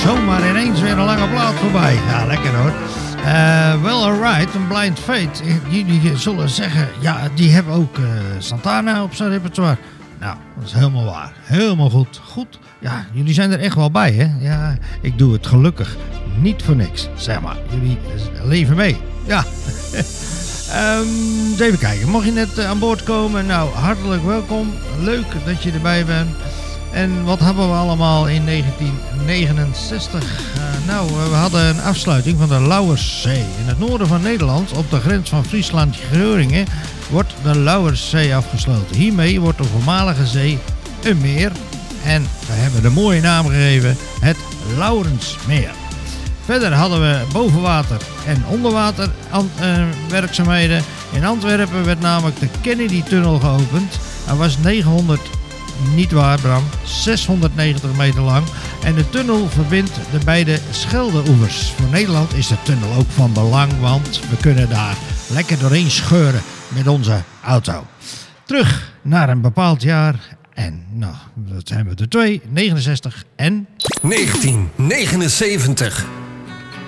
zomaar ineens weer een lange plaat voorbij. Ja, lekker hoor. Well Alright en Blind Faith. Jullie zullen zeggen, ja, die hebben ook Santana op zijn repertoire. Nou, dat is helemaal waar. Helemaal goed. Goed. Ja, jullie zijn er echt wel bij, hè? Ja, ik doe het gelukkig niet voor niks, zeg maar. Jullie leven mee. Ja. Even kijken. Mocht je net aan boord komen, nou, hartelijk welkom. Leuk dat je erbij bent. En wat hebben we allemaal in 1969? We hadden een afsluiting van de Lauwerszee. In het noorden van Nederland, op de grens van Friesland-Groningen, wordt de Lauwerszee afgesloten. Hiermee wordt de voormalige zee een meer. En we hebben de mooie naam gegeven, het Laurensmeer. Verder hadden we bovenwater en onderwater werkzaamheden. In Antwerpen werd namelijk de Kennedy-tunnel geopend. Hij was 690 meter lang. En de tunnel verbindt de beide Scheldeoevers. Voor Nederland is de tunnel ook van belang, want we kunnen daar lekker doorheen scheuren met onze auto. Terug naar een bepaald jaar. En nou, dat zijn we er 2, 69 en... 1979.